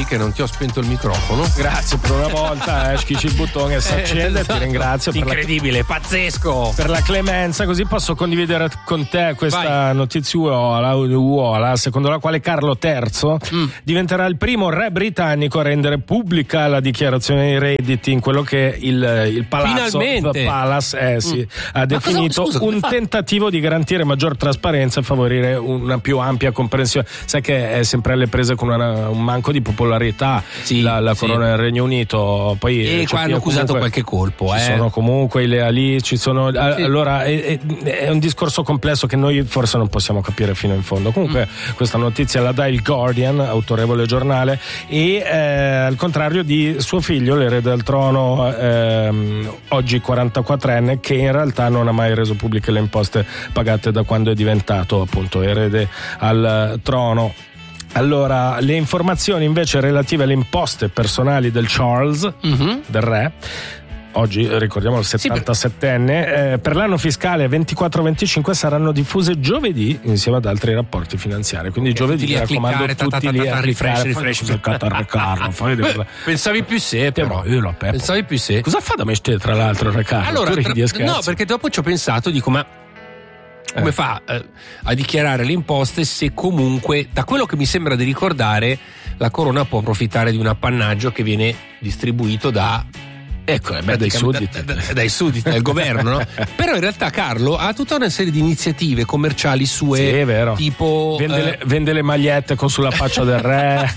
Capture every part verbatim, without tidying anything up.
che non ti ho spento il microfono. Grazie per una volta, eh, schici il bottone e si accende, esatto. ti ringrazio. Incredibile, per la, pazzesco. Per la clemenza, così posso condividere con te questa notiziola secondo la quale Carlo terzo mm. diventerà il primo re britannico a rendere pubblica la dichiarazione dei redditi in quello che il, il palazzo Finalmente. Palace eh, sì, mm. ha definito cosa, scusa, un tentativo di garantire maggior trasparenza e favorire una più ampia comprensione. Sai che è sempre alle prese con una, un manco di popolarità sì, la, la corona sì. del Regno Unito, poi e qua hanno accusato qualche colpo, ci eh. sono comunque i leali, ci sono sì. allora è, è un discorso complesso che noi forse non possiamo capire fino in fondo. Comunque mm. questa notizia la dà il Guardian, autorevole giornale, e eh, al contrario di suo figlio, l'erede al trono, ehm, oggi quarantaquattrenne, che in realtà non ha mai reso pubbliche le imposte pagate da quando è diventato appunto erede al trono. Allora, le informazioni invece relative alle imposte personali del Charles, mm-hmm. del re, oggi ricordiamo il settantasettenne, eh, per l'anno fiscale ventiquattro venticinque saranno diffuse giovedì insieme ad altri rapporti finanziari. Quindi okay, giovedì mi raccomando cliccare, tutti ta, ta, ta, lì a refresh, refresh, refresh. Pensavi più sé, però. Io lo peppo. Pensavi più sé. Cosa fa da me ste, tra l'altro, Riccardo? Allora, tra, no, perché dopo ci ho pensato, dico, ma come eh. fa eh, a dichiarare le imposte se comunque, da quello che mi sembra di ricordare, la corona può approfittare di un appannaggio che viene distribuito da ecco eh, beh, dai sudditi da, da, dai sudditi dal governo, no? Però in realtà Carlo ha tutta una serie di iniziative commerciali sue, sì, è vero. Tipo vende, eh... le, vende le magliette con sulla faccia del re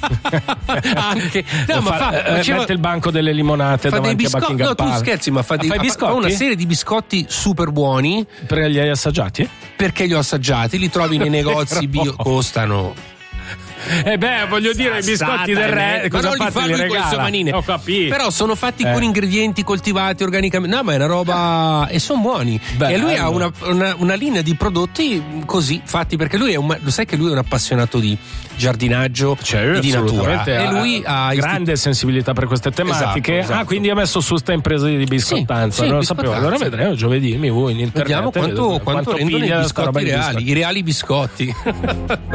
anche no, ma fa, fa, eh, faceva, mette il banco delle limonate fa davanti bisco- a Buckingham no, Palace. Tu scherzi, ma fa, dei, fa, dei fa una serie di biscotti super buoni. Perché li hai assaggiati? Perché li ho assaggiati, li trovi nei negozi bio, costano. Eh beh, voglio dire, i biscotti del re, cosa ma non fate? li fa lui con le sue manine. Ho capito. Però sono fatti eh. con ingredienti coltivati organicamente. No, ma è una roba e sono buoni. Bello. E lui ha una, una, una linea di prodotti così fatti, perché lui è un, lo sai che lui è un appassionato di giardinaggio cioè, e di natura. E lui ha grande isti... sensibilità per queste tematiche. Esatto, esatto. Ah, quindi ha messo su sta impresa di biscottanza. Sì, sì, non lo sapevo. Allora vedremo giovedì mi vuoi in internet. Vediamo quanto, vedo, quanto, quanto rendono i biscotti reali, i reali biscotti.